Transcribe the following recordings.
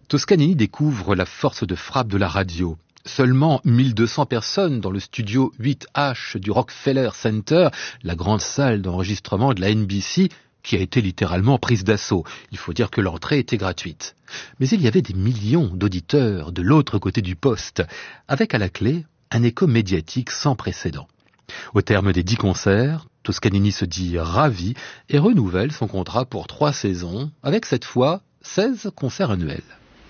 Toscanini découvre la force de frappe de la radio. Seulement 1200 personnes dans le studio 8H du Rockefeller Center, la grande salle d'enregistrement de la NBC, qui a été littéralement prise d'assaut. Il faut dire que l'entrée était gratuite. Mais il y avait des millions d'auditeurs de l'autre côté du poste, avec à la clé un écho médiatique sans précédent. Au terme des 10 concerts, Toscanini se dit ravi et renouvelle son contrat pour 3 saisons, avec cette fois 16 concerts annuels.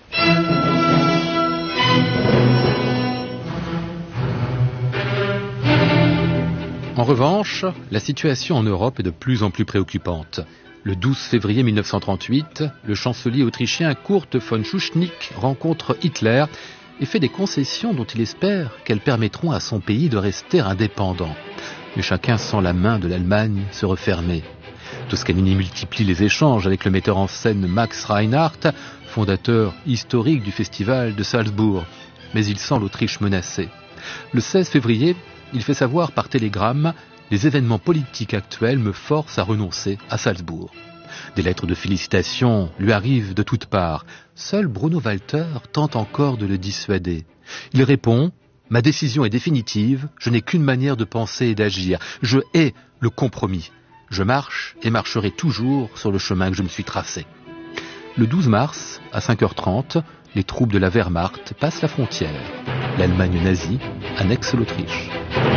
En revanche, la situation en Europe est de plus en plus préoccupante. Le 12 février 1938, le chancelier autrichien Kurt von Schuschnigg rencontre Hitler et fait des concessions dont il espère qu'elles permettront à son pays de rester indépendant. Mais chacun sent la main de l'Allemagne se refermer. Toscanini multiplie les échanges avec le metteur en scène Max Reinhardt, fondateur historique du festival de Salzbourg. Mais il sent l'Autriche menacée. Le 16 février, il fait savoir par télégramme « Les événements politiques actuels me forcent à renoncer à Salzbourg ». Des lettres de félicitations lui arrivent de toutes parts. Seul Bruno Walter tente encore de le dissuader. Il répond « Ma décision est définitive, je n'ai qu'une manière de penser et d'agir. Je hais le compromis. Je marche et marcherai toujours sur le chemin que je me suis tracé. » Le 12 mars, à 5h30, les troupes de la Wehrmacht passent la frontière. L'Allemagne nazie annexe l'Autriche.